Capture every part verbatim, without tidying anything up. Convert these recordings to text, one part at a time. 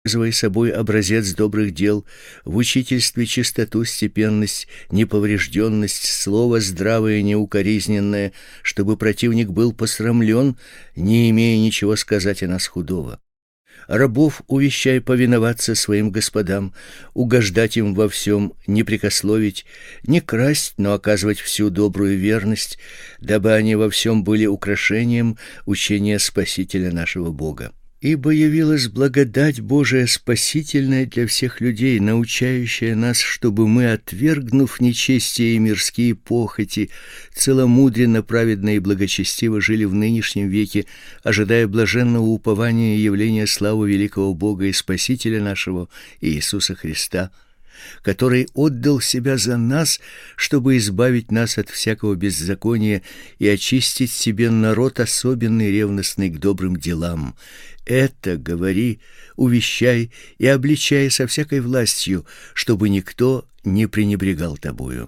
показывай собой образец добрых дел, в учительстве чистоту, степенность, неповрежденность, слово здравое, неукоризненное, чтобы противник был посрамлен, не имея ничего сказать о нас худого. Рабов увещай повиноваться своим господам, угождать им во всем, не прекословить, не красть, но оказывать всю добрую верность, дабы они во всем были украшением учения Спасителя нашего Бога. Ибо явилась благодать Божия спасительная для всех людей, научающая нас, чтобы мы, отвергнув нечестие и мирские похоти, целомудренно, праведно и благочестиво жили в нынешнем веке, ожидая блаженного упования и явления славы великого Бога и Спасителя нашего Иисуса Христа, который отдал себя за нас, чтобы избавить нас от всякого беззакония и очистить себе народ особенный, ревностный к добрым делам. Это говори, увещай и обличай со всякой властью, чтобы никто не пренебрегал тобою.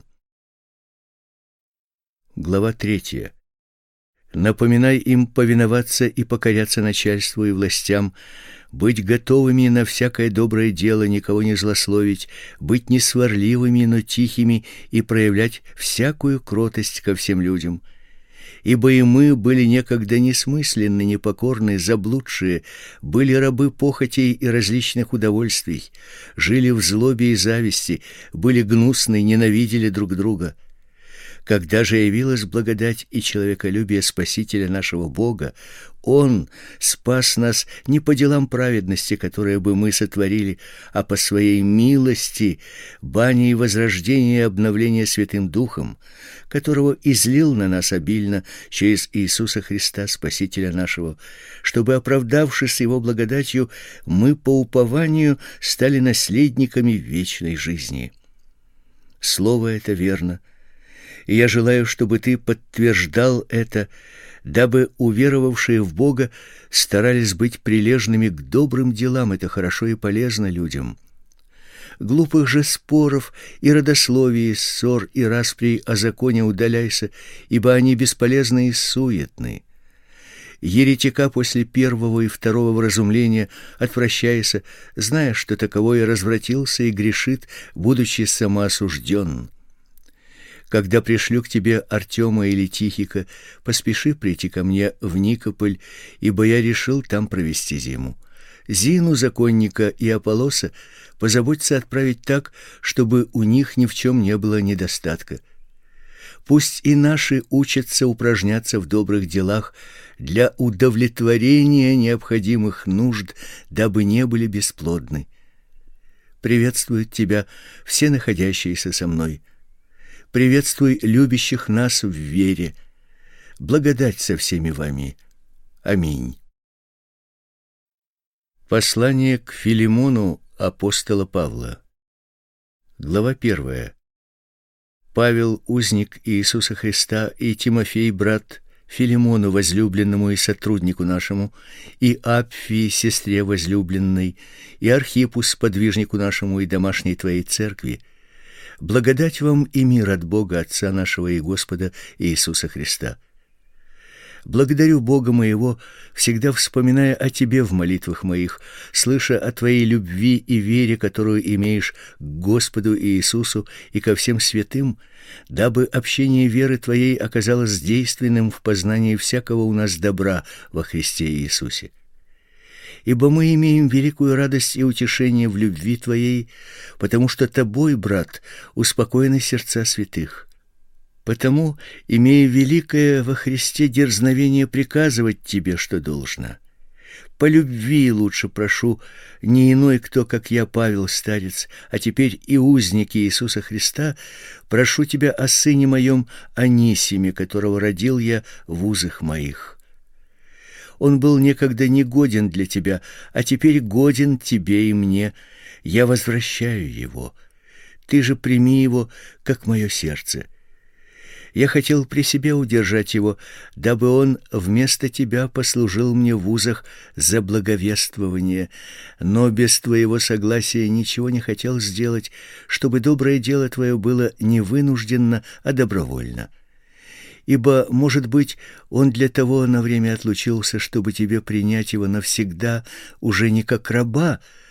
Глава третья. Напоминай им повиноваться и покоряться начальству и властям, быть готовыми на всякое доброе дело, никого не злословить, быть не сварливыми, но тихими и проявлять всякую кротость ко всем людям. Ибо и мы были некогда несмысленны, непокорны, заблудшие, были рабы похотей и различных удовольствий, жили в злобе и зависти, были гнусны, ненавидели друг друга. Когда же явилась благодать и человеколюбие Спасителя нашего Бога, Он спас нас не по делам праведности, которые бы мы сотворили, а по Своей милости, бани и возрождения и обновления Святым Духом, которого излил на нас обильно через Иисуса Христа, Спасителя нашего, чтобы, оправдавшись Его благодатью, мы по упованию стали наследниками вечной жизни. Слово это верно, и я желаю, чтобы ты подтверждал это, дабы уверовавшие в Бога старались быть прилежными к добрым делам. Это хорошо и полезно людям. Глупых же споров и родословий, ссор и расприй о законе удаляйся, ибо они бесполезны и суетны. Еретика после первого и второго вразумления отвращайся, зная, что таковой развратился и грешит, будучи самоосужден. Когда пришлю к тебе Артема или Тихика, поспеши прийти ко мне в Никополь, ибо я решил там провести зиму. Зину, законника и Аполлоса позаботься отправить так, чтобы у них ни в чем не было недостатка. Пусть и наши учатся упражняться в добрых делах для удовлетворения необходимых нужд, дабы не были бесплодны. Приветствуют тебя все находящиеся со мной. Приветствуй любящих нас в вере. Благодать со всеми вами. Аминь. Послание к Филимону апостола Павла. Глава первая. Павел, узник Иисуса Христа, и Тимофей, брат, Филимону, возлюбленному и сотруднику нашему, и Апфии, сестре возлюбленной, и Архипу, сподвижнику нашему и домашней твоей церкви, благодать вам и мир от Бога Отца нашего и Господа Иисуса Христа. Благодарю Бога моего, всегда вспоминая о Тебе в молитвах моих, слыша о Твоей любви и вере, которую имеешь к Господу Иисусу и ко всем святым, дабы общение веры Твоей оказалось действенным в познании всякого у нас добра во Христе Иисусе. Ибо мы имеем великую радость и утешение в любви Твоей, потому что Тобой, брат, успокоены сердца святых. Потому, имея великое во Христе дерзновение приказывать Тебе, что должно, по любви лучше прошу, не иной кто, как я, Павел, старец, а теперь и узник Иисуса Христа, прошу Тебя о сыне моем Анисиме, которого родил я в узах моих. Он был некогда негоден для тебя, а теперь годен тебе и мне. Я возвращаю его. Ты же прими его, как мое сердце. Я хотел при себе удержать его, дабы он вместо тебя послужил мне в узах за благовествование, но без твоего согласия ничего не хотел сделать, чтобы доброе дело твое было не вынужденно, а добровольно. Ибо, может быть, он для того на время отлучился, чтобы тебе принять его навсегда, уже не как раба,